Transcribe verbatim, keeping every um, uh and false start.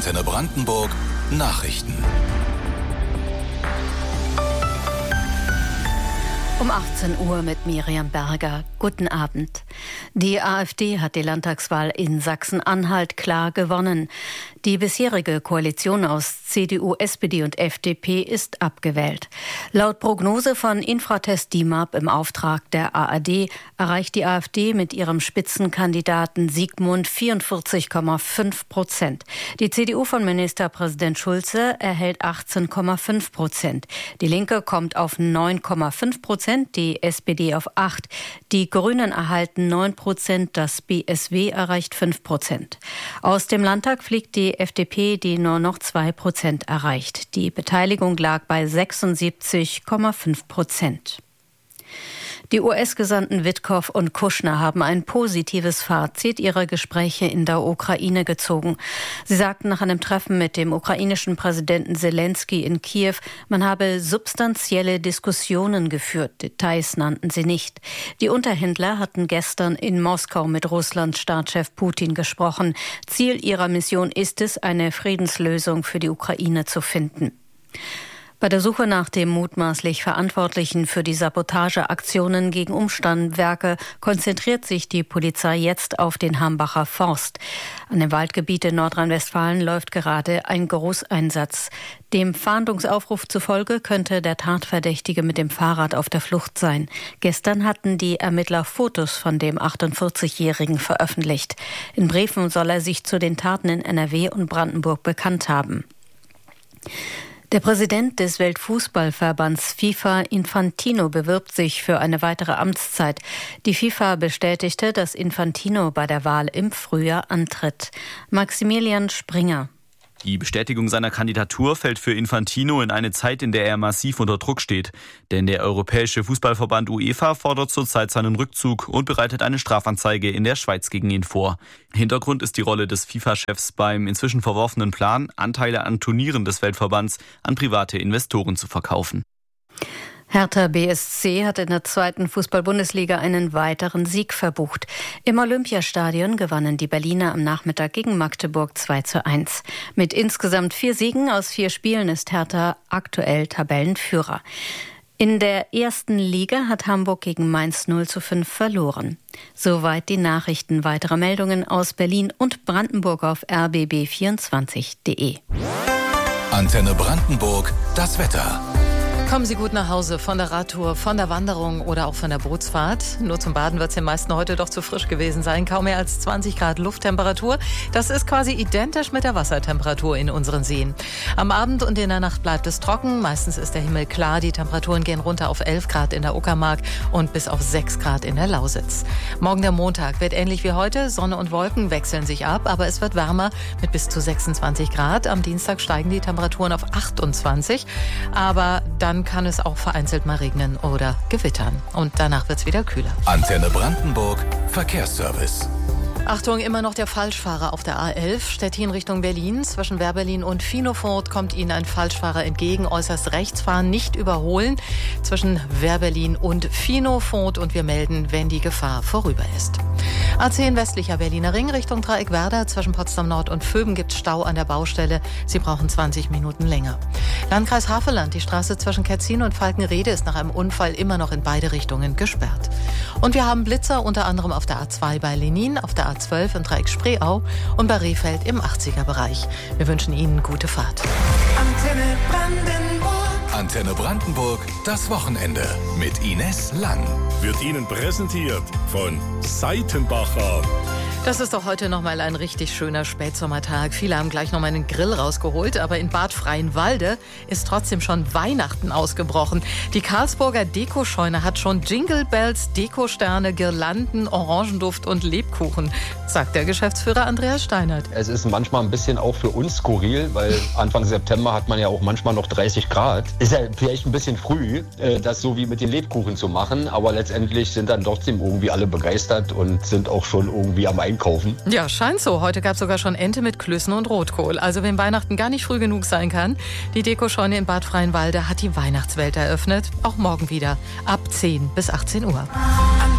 Antenne Brandenburg Nachrichten. Um achtzehn Uhr mit Miriam Berger. Guten Abend. Die AfD hat die Landtagswahl in Sachsen-Anhalt klar gewonnen. Die bisherige Koalition aus C D U, S P D und F D P ist abgewählt. Laut Prognose von Infratest D I M A P im Auftrag der A R D erreicht die AfD mit ihrem Spitzenkandidaten Sigmund vierundvierzig Komma fünf Prozent. Die C D U von Ministerpräsident Schulze erhält achtzehn Komma fünf Prozent. Die Linke kommt auf neun Komma fünf Prozent, die S P D auf acht. Die Grünen erhalten neun Prozent, das B S W erreicht fünf Prozent. Aus dem Landtag fliegt die F D P, die nur noch zwei Prozent erreicht. Die Beteiligung lag bei sechsundsiebzig Komma fünf Prozent. Die U S-Gesandten Witkow und Kushner haben ein positives Fazit ihrer Gespräche in der Ukraine gezogen. Sie sagten nach einem Treffen mit dem ukrainischen Präsidenten Zelensky in Kiew, man habe substanzielle Diskussionen geführt. Details nannten sie nicht. Die Unterhändler hatten gestern in Moskau mit Russlands Staatschef Putin gesprochen. Ziel ihrer Mission ist es, eine Friedenslösung für die Ukraine zu finden. Bei der Suche nach dem mutmaßlich Verantwortlichen für die Sabotageaktionen gegen Umspannwerke konzentriert sich die Polizei jetzt auf den Hambacher Forst. An dem Waldgebiet in Nordrhein-Westfalen läuft gerade ein Großeinsatz. Dem Fahndungsaufruf zufolge könnte der Tatverdächtige mit dem Fahrrad auf der Flucht sein. Gestern hatten die Ermittler Fotos von dem achtundvierzigjährigen veröffentlicht. In Briefen soll er sich zu den Taten in N R W und Brandenburg bekannt haben. Der Präsident des Weltfußballverbands FIFA, Infantino, bewirbt sich für eine weitere Amtszeit. Die FIFA bestätigte, dass Infantino bei der Wahl im Frühjahr antritt. Maximilian Springer. Die Bestätigung seiner Kandidatur fällt für Infantino in eine Zeit, in der er massiv unter Druck steht. Denn der Europäische Fußballverband UEFA fordert zurzeit seinen Rückzug und bereitet eine Strafanzeige in der Schweiz gegen ihn vor. Hintergrund ist die Rolle des FIFA-Chefs beim inzwischen verworfenen Plan, Anteile an Turnieren des Weltverbands an private Investoren zu verkaufen. Hertha B S C hat in der zweiten Fußball-Bundesliga einen weiteren Sieg verbucht. Im Olympiastadion gewannen die Berliner am Nachmittag gegen Magdeburg zwei zu eins. Mit insgesamt vier Siegen aus vier Spielen ist Hertha aktuell Tabellenführer. In der ersten Liga hat Hamburg gegen Mainz null zu fünf verloren. Soweit die Nachrichten. Weitere Meldungen aus Berlin und Brandenburg auf r b b vierundzwanzig punkt de. Antenne Brandenburg, das Wetter. Kommen Sie gut nach Hause von der Radtour, von der Wanderung oder auch von der Bootsfahrt. Nur zum Baden wird es den meisten heute doch zu frisch gewesen sein. Kaum mehr als zwanzig Grad Lufttemperatur. Das ist quasi identisch mit der Wassertemperatur in unseren Seen. Am Abend und in der Nacht bleibt es trocken. Meistens ist der Himmel klar. Die Temperaturen gehen runter auf elf Grad in der Uckermark und bis auf sechs Grad in der Lausitz. Morgen der Montag wird ähnlich wie heute. Sonne und Wolken wechseln sich ab, aber es wird wärmer mit bis zu sechsundzwanzig Grad. Am Dienstag steigen die Temperaturen auf achtundzwanzig. Aber dann kann es auch vereinzelt mal regnen oder gewittern. Und danach wird es wieder kühler. Antenne Brandenburg, Verkehrsservice. Achtung, immer noch der Falschfahrer auf der A elf. Stettin Richtung Berlin. Zwischen Wehrberlin und Finofort kommt Ihnen ein Falschfahrer entgegen. Äußerst rechts fahren, nicht überholen. Zwischen Wehrberlin und Finofort. Und wir melden, wenn die Gefahr vorüber ist. A zehn westlicher Berliner Ring Richtung Dreieckwerder. Zwischen Potsdam Nord und Vöben gibt es Stau an der Baustelle. Sie brauchen zwanzig Minuten länger. Landkreis Havelland. Die Straße zwischen Ketzin und Falkenriede ist nach einem Unfall immer noch in beide Richtungen gesperrt. Und wir haben Blitzer unter anderem auf der A zwei bei Lenin, auf der A zwölf im Dreieck Spreeau und bei Rehfeld im achtziger-Bereich. Wir wünschen Ihnen gute Fahrt. Antenne Brandenburg. Antenne Brandenburg, das Wochenende mit Ines Lang. Wird Ihnen präsentiert von Seitenbacher. Das ist doch heute nochmal ein richtig schöner Spätsommertag. Viele haben gleich nochmal einen Grill rausgeholt, aber in Bad Freienwalde ist trotzdem schon Weihnachten ausgebrochen. Die Karlsburger Dekoscheune hat schon Jingle Bells, Dekosterne, Girlanden, Orangenduft und Lebkuchen, sagt der Geschäftsführer Andreas Steinert. Es ist manchmal ein bisschen auch für uns skurril, weil Anfang September hat man ja auch manchmal noch dreißig Grad. Ist ja vielleicht ein bisschen früh, das so wie mit den Lebkuchen zu machen, aber letztendlich sind dann trotzdem irgendwie alle begeistert und sind auch schon irgendwie am Einkaufen. Ja, scheint so. Heute gab es sogar schon Ente mit Klößen und Rotkohl. Also wenn Weihnachten gar nicht früh genug sein kann, die Dekoscheune in Bad Freienwalde hat die Weihnachtswelt eröffnet. Auch morgen wieder ab zehn bis achtzehn Uhr.